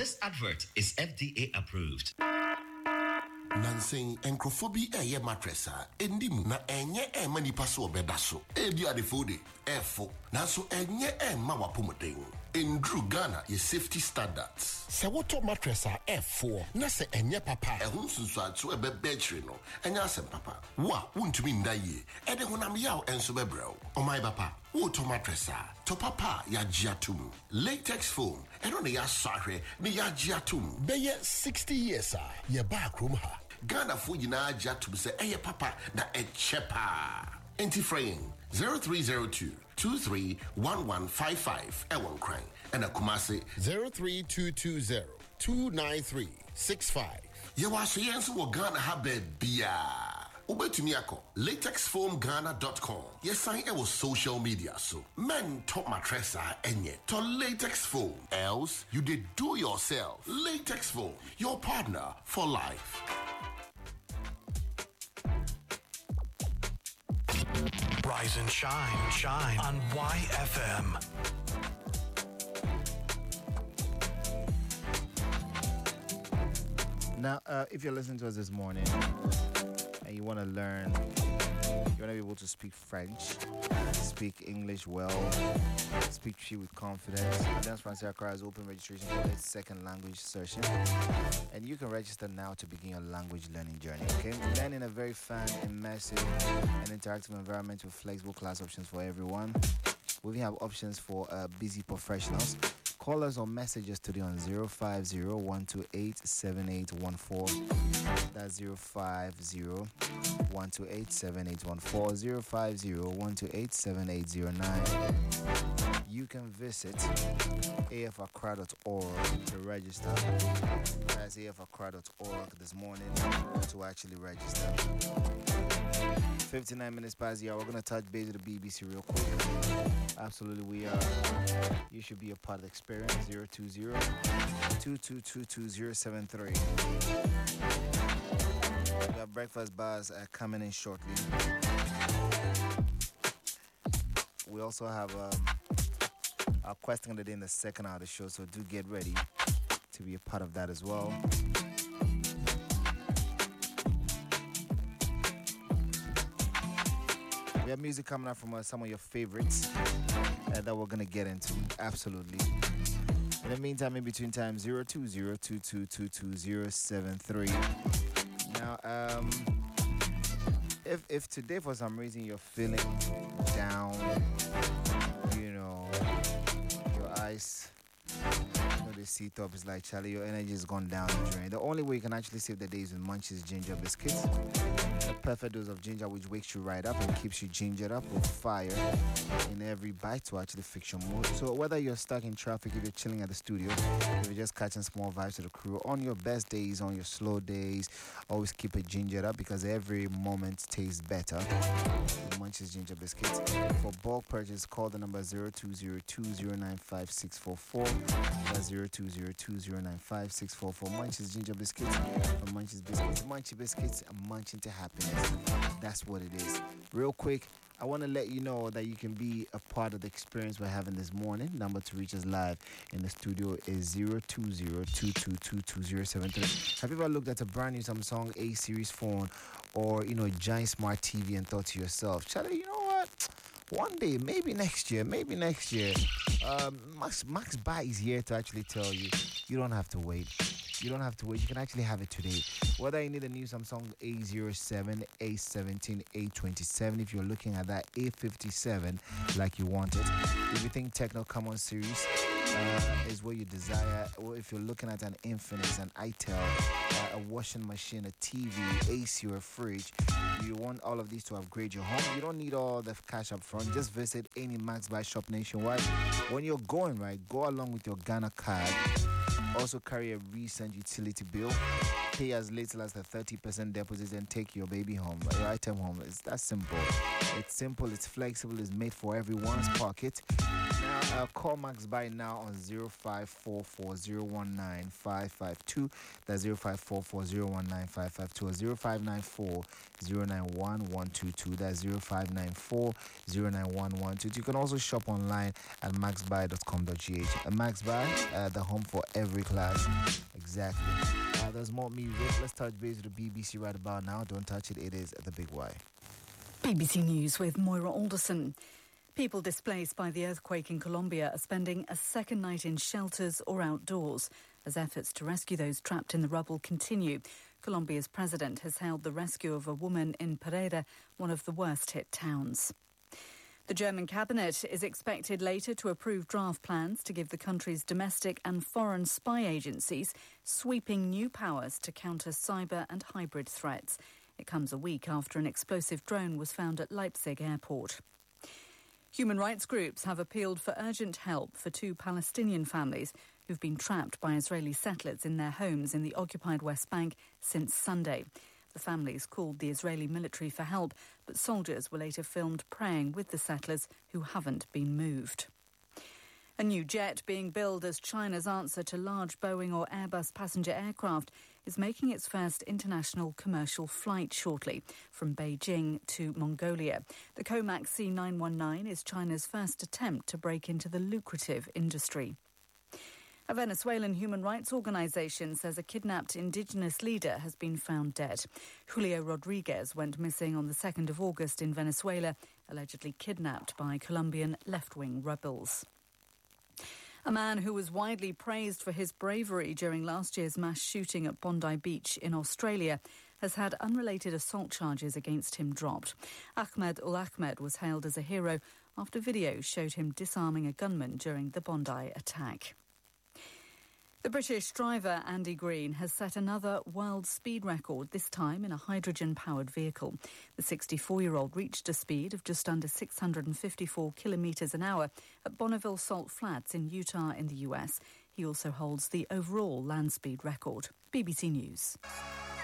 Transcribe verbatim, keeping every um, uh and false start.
This advert is F D A approved. Nansing encrophobia eye matressa endim na enye e manipa so obeda so edi adefode efo nanso enye e ma wapomoden endru Ghana ye safety standards se woto matressa efo na se enye papa ehun sunsu ato ebe betri no enya asem papa wa wuntumi ndaye ede honam yaw enso bebrɛw omai papa woto matressa to papa ya giatum latex foam eno ne ya sahwe ne ya giatum beye sixty years a ye back room ha Ghana Fujina Jatum say Eye Papa na Echepa. Enti fraying zero three zero two two three one one five five Ewon Crane and a Kumasi zero three two two zero two nine three six five. Yawaso Yensu wo Ghana habe bia. Ubetumiako latex foam ghana dot com. Yes, sign it was social media so. Men top matressa enye to latex foam. Else you did do yourself. Latex foam, your partner for life. Rise and shine, shine on Y F M. Now, uh, if you're listening to us this morning and you want to learn, you want to be able to speak French, speak English well, speak Twi with confidence, Alliance Francaise Accra has open registration for its second language session, and you can register now to begin your language learning journey. Okay, learn in a very fun, immersive, and interactive environment with flexible class options for everyone. We even have options for uh, busy professionals. Call us or message us today on zero five zero one two eight seven eight one four. That's zero five zero one two eight seven eight one four, zero five zero one two eight seven eight zero nine. You can visit a f accra dot org to register. That's a f accra dot org this morning to actually register. fifty-nine minutes past the hour. We're going to touch base with the B B C real quick. Absolutely, we are. You should be a part of the experience. zero two zero two two two two zero seven three. We have breakfast bars uh, coming in shortly. We also have um, our question of the day in the second hour of the show, so do get ready to be a part of that as well. We have music coming out from uh, some of your favorites uh, that we're going to get into. Absolutely. In the meantime, in between time, zero two zero two two two two zero seven three. Now, um, if, if today for some reason you're feeling down, you know, your eyes, you know, the seat up is like, Charlie, your energy has gone down the drain. The only way you can actually save the day is with Munch's ginger biscuits. A perfect dose of ginger which wakes you right up and keeps you gingered up with fire in every bite to actually fix your mood. So whether you're stuck in traffic, if you're chilling at the studio, if you're just catching small vibes to the crew, on your best days, on your slow days, always keep it gingered up because every moment tastes better with Munch's ginger biscuits. For bulk purchase, call the number zero two zero two zero nine five six four four. That's zero two zero two zero nine five six four four. Munch's ginger biscuits. From Munch's biscuits, Munchy biscuits, and munch into happiness. That's what it is. Real quick, I want to let you know that you can be a part of the experience we're having this morning. Number to reach us live in the studio is zero two zero two two two two zero seven three. Have you ever looked at a brand new Samsung A series phone or, you know, a giant smart T V and thought to yourself, Charlie, you know what? One day, maybe next year, maybe next year, um, Max, Max Buy is here to actually tell you, you don't have to wait. You don't have to wait. You can actually have it today. Whether you need a new Samsung A zero seven, A seventeen, A twenty-seven, if you're looking at that A fifty-seven like you want it. If you think Techno Come On series uh, is what you desire, or if you're looking at an Infinix, an itel, uh, a washing machine, a T V, A C, or a fridge, you want all of these to upgrade your home. You don't need all the cash up front. Just visit any Max Buy shop nationwide. When you're going, right, go along with your Ghana card. Also carry a recent utility bill. Pay as little as the thirty percent deposit and take your baby home, your item home. It's that simple. It's simple, it's flexible, it's made for everyone's pocket. Now, Uh, call Max by now on zero five four four zero one nine five five two. That's zero five four four zero one nine five five two or zero five nine four zero nine one one two two. That's zero five nine four zero nine one one two two. You can also shop online at maxbuy dot com dot g h. Uh, Maxbuy, uh, the home for every class. Exactly. Uh, there's more music. Let's touch base with the B B C right about now. Don't touch it. It is the Big Y. B B C News with Moira Alderson. People displaced by the earthquake in Colombia are spending a second night in shelters or outdoors as efforts to rescue those trapped in the rubble continue. Colombia's president has hailed the rescue of a woman in Pereira, one of the worst-hit towns. The German cabinet is expected later to approve draft plans to give the country's domestic and foreign spy agencies sweeping new powers to counter cyber and hybrid threats. It comes a week after an explosive drone was found at Leipzig airport. Human rights groups have appealed for urgent help for two Palestinian families who've been trapped by Israeli settlers in their homes in the occupied West Bank since Sunday. The families called the Israeli military for help, but soldiers were later filmed praying with the settlers who haven't been moved. A new jet being billed as China's answer to large Boeing or Airbus passenger aircraft is making its first international commercial flight shortly from Beijing to Mongolia. The Comac C nine one nine is China's first attempt to break into the lucrative industry. A Venezuelan human rights organization says a kidnapped indigenous leader has been found dead. Julio Rodriguez went missing on the second of August in Venezuela, allegedly kidnapped by Colombian left-wing rebels. A man who was widely praised for his bravery during last year's mass shooting at Bondi Beach in Australia has had unrelated assault charges against him dropped. Ahmed Ul Ahmed was hailed as a hero after videos showed him disarming a gunman during the Bondi attack. The British driver Andy Green has set another world speed record, this time in a hydrogen-powered vehicle. The sixty-four-year-old reached a speed of just under six hundred fifty-four kilometres an hour at Bonneville Salt Flats in Utah in the U S. He also holds the overall land speed record. B B C News.